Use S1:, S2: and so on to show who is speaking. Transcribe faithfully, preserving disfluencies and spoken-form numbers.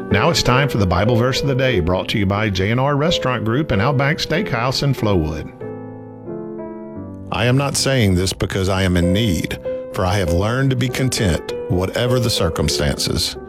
S1: Now it's time for the Bible verse of the day, brought to you by J and R Restaurant Group and Outback Steakhouse in Flowood. I am not saying this because I am in need, for I have learned to be content, whatever the circumstances.